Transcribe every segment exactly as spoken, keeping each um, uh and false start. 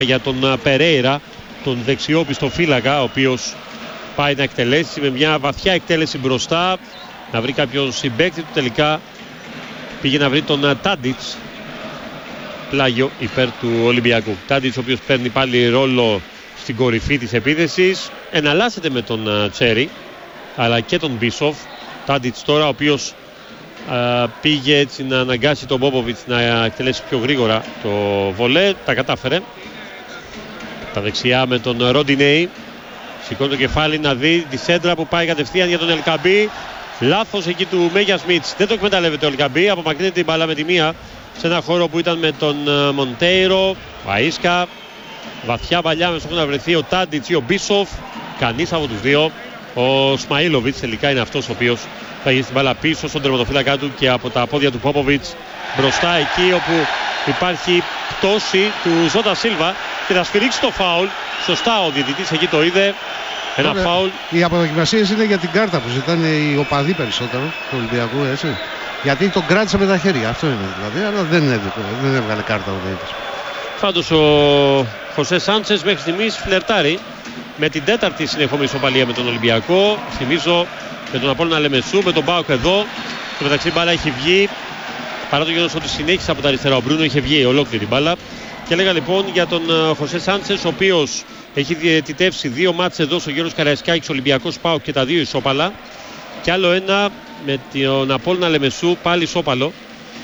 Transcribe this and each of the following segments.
για τον Περέιρα, τον δεξιόπιστο φύλακα, ο οποίος πάει να εκτελέσει με μια βαθιά εκτέλεση μπροστά, να βρει κάποιον συμπαίκτη του. Τελικά πήγε να βρει τον Τάντιτς, πλάγιο υπέρ του Ολυμπιακού. Τάντιτς, ο οποίος παίρνει πάλι ρόλο στην κορυφή της επίθεσης, εναλλάσσεται με τον Τσέρι αλλά και τον Μπίσοφ. Τάντιτς τώρα, ο οποίος α, πήγε έτσι να αναγκάσει τον Πόποβιτς να εκτελέσει πιο γρήγορα το βολέ, τα κατάφερε. Τα δεξιά με τον Ροντινέι, σηκώνει το κεφάλι να δει τη σέντρα που πάει κατευθείαν για τον Ελκαμπή. Λάθος εκεί του Μέγια Σμιτς, δεν το εκμεταλλεύεται ο Ελκαμπή, απομακρύνεται την μπάλα με τη μία σε ένα χώρο που ήταν με τον Μοντέιρο, Αΐσκα. Βαθιά παλιά με στόχο να βρεθεί ο Τάντιτς ή ο Μπίσοφ, κανείς από τους δύο. Ο Σμαΐλοβιτς τελικά είναι αυτός ο οποίος θα γίνει την μπάλα πίσω στον τερματοφύλακα του και από τα πόδια του Πόποβιτς μπροστά, εκεί όπου υπάρχει πτώση του Ζόντα Σίλβα και θα σφυρίξει το φάουλ. Σωστά ο διαιτητής εκεί το είδε. Ένα Ωραία. φάουλ. Οι αποδοκιμασίες είναι για την κάρτα που ζητάνε οι οπαδοί περισσότερο του Ολυμπιακού, έτσι. Γιατί τον κράτησε με τα χέρια, αυτό είναι δηλαδή, αλλά δεν, έδειξε, δεν έβγαλε κάρτα ο διαιτητής. Πάντως ο Χωσέ Σάντσες μέχρι στιγμής φλερτάρει με την τέταρτη συνεχόμενη ισοπαλία με τον Ολυμπιακό. Θυμίζω με τον Απόλλωνα Λεμεσού, με τον ΠΑΟΚ εδώ. Στο μεταξύ μπάλα έχει βγει, παρά το γεγονός ότι συνέχισε από τα αριστερά ο Μπρούνο, είχε βγει ολόκληρη μπάλα. Και έλεγα λοιπόν για τον Χωσέ Σάντσες, ο οποίος έχει διαιτητεύσει δύο μάτς εδώ στο Γιώργος Καραϊσκάκης, Ολυμπιακός ΠΑΟΚ και τα δύο ισόπαλα. Και άλλο ένα με τον Απόλλωνα Λεμεσού, πάλι ισόπαλο.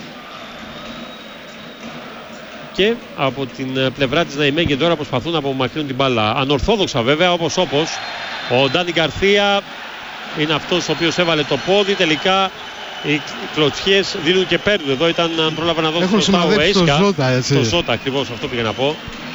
Και από την πλευρά της Ναϊμέγεν τώρα προσπαθούν να απομακρύνουν την μπάλα. Ανορθόδοξα βέβαια, όπως όπως. Ο Ντάνι Γκαρθία είναι αυτός ο οποίος έβαλε το πόδι. Τελικά οι κλωτσιές δίνουν και παίρνουν. Εδώ ήταν, αν πρόλαβα να δώσω σωστά ο Έισκα. Το Ζώτα, έτσι. Το Ζώτα, ακριβώς αυτό πήγα να πω.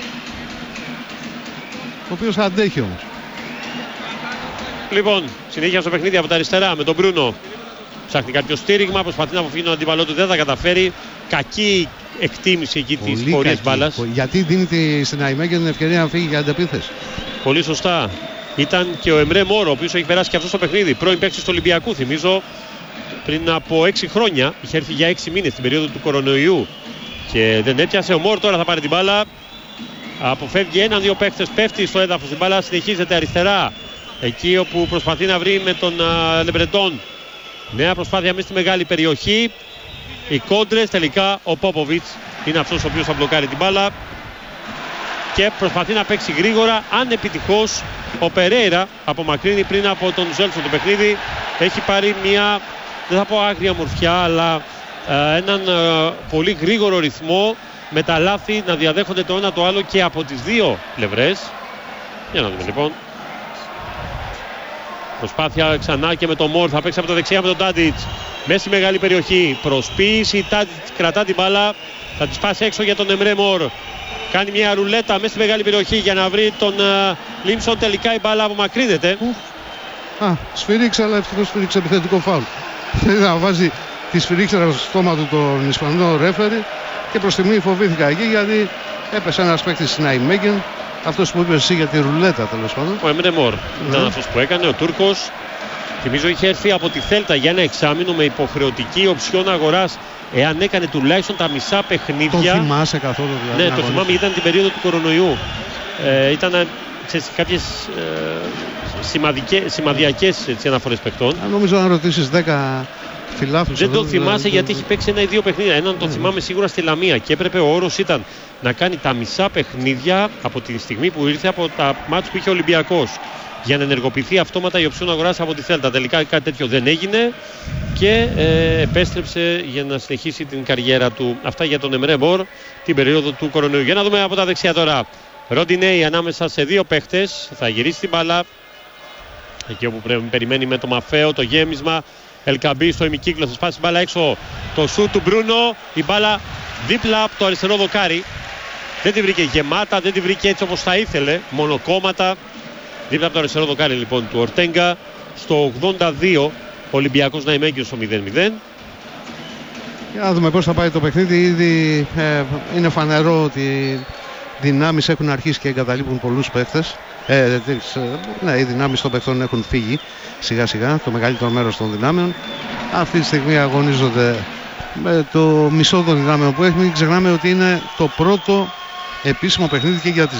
Ο οποίος αντέχει όμως. Λοιπόν, συνέχεια στο παιχνίδι από τα αριστερά με τον Μπρούνο. Ψάχνει κάποιο στήριγμα, προσπαθεί να αποφύγει τον αντίπαλό του, δεν θα καταφέρει. Κακή εκτίμηση εκεί της πορείας μπάλας. Γιατί δίνει στην Ναϊμέγεν την ευκαιρία να φύγει για αντεπίθεση. Πολύ σωστά. Ήταν και ο Εμρέ Μόρο, ο οποίος έχει περάσει και αυτό στο παιχνίδι. Πρώην παίκτης του Ολυμπιακού, θυμίζω, πριν από έξι χρόνια. Είχε έρθει για έξι μήνες στην περίοδο του κορονοϊού και δεν έπιασε. Ο Μόρο τώρα θα πάρει την μπάλα. Αποφεύγει έναν-δύο παίκτες, πέφτει στο έδαφος. Η μπάλα συνεχίζεται αριστερά, εκεί όπου προσπαθεί να βρει με τον Λεμπρετόν. Νέα προσπάθεια μέσα στη μεγάλη περιοχή. Οι κόντρες, τελικά ο Πόποβιτς είναι αυτός ο οποίος θα μπλοκάρει την μπάλα και προσπαθεί να παίξει γρήγορα. Αν επιτυχώς ο Περέιρα απομακρύνει πριν από τον Ζέλσον το παιχνίδι. Έχει πάρει μια, δεν θα πω άγρια μορφιά, αλλά ε, έναν ε, πολύ γρήγορο ρυθμό, με τα λάθη να διαδέχονται το ένα το άλλο και από τις δύο πλευρές. Για να δούμε λοιπόν. Προσπάθεια ξανά και με τον Μόρ, θα παίξει από τα δεξιά με τον Τάντιτς. Μέσα στη μεγάλη περιοχή, προσποίηση, Τάντιτς κρατά την μπάλα, θα τη σπάσει έξω για τον Εμρέ Μόρ. Κάνει μια ρουλέτα μέσα στη μεγάλη περιοχή για να βρει τον uh, Λίμψον, τελικά η μπάλα απομακρύνεται. Α, σφυρίξε, αλλά ευτυχώς σφυρίξε επιθετικό φάουλ. Να βάζει τη σφυρίξα στο στόμα του τον Ισπανό ρέφερι και προς στιγμή φοβήθηκα εκεί, γιατί έπεσε ένας παίκτης στην Ναϊμέγεν. Αυτός που είπες εσύ για τη ρουλέτα, τέλος πάντων. Ο Εμρέ Μόρ ήταν αυτός που έκανε, ο Τούρκος. Θυμίζω είχε έρθει από τη Θέλτα για ένα εξάμηνο με υποχρεωτική οψιόν αγοράς εάν έκανε τουλάχιστον τα μισά παιχνίδια. Το θυμάσαι καθόλου δηλαδή? Ναι, το θυμάμαι, ήταν την περίοδο του κορονοϊού. Ε, ήταν σε κάποιες ε, σημαδιακές αναφορές παιχτών. Αν νομίζω να ρωτήσεις δέκα φιλάθλους. Δεν το θυμάσαι γιατί έχει παίξει ένα ή δύο παιχνίδια. Έναν το θυμάμαι σίγουρα στη Λαμία και έπρεπε ο όρος ήταν να κάνει τα μισά παιχνίδια από τη στιγμή που ήρθε από τα μάτς που είχε ο Ολυμπιακός, για να ενεργοποιηθεί αυτόματα η οψιόν αγοράς από τη Θέλτα. Τελικά κάτι τέτοιο δεν έγινε και ε, επέστρεψε για να συνεχίσει την καριέρα του. Αυτά για τον Εμρέ Μόρ την περίοδο του κορονοϊού. Για να δούμε από τα δεξιά τώρα. Ροντινέι ανάμεσα σε δύο παίχτες, θα γυρίσει την μπάλα εκεί όπου πρέπει, περιμένει με το Μαφαίο το γέμισμα. Ελκαμπή στο ημικύκλο, θα σπάσει μπάλα έξω. Το σουτ του Μπρούνο, η μπάλα δίπλα από το αριστερό δοκάρι. Δεν τη βρήκε γεμάτα, δεν τη βρήκε έτσι όπως θα ήθελε, μονοκόμματα. Δίπλα από το αριστερό δοκάρι λοιπόν του Ορτέγκα. Στο ογδόντα δύο Ολυμπιακός Ναϊμέγιος στο μηδέν μηδέν. Για να δούμε πώς θα πάει το παιχνίδι. Ήδη ε, είναι φανερό ότι οι δυνάμεις έχουν αρχίσει και εγκαταλείπουν πολλούς παίχτες. Ε, ε, ναι, οι δυνάμεις των παίχτων έχουν φύγει σιγά σιγά, το μεγαλύτερο μέρος των δυνάμεων. Αυτή τη στιγμή αγωνίζονται με το μισό των δυνάμεων που έχουν. Μην ξεχνάμε ότι είναι το πρώτο επίσημο παιχνίδι και για τις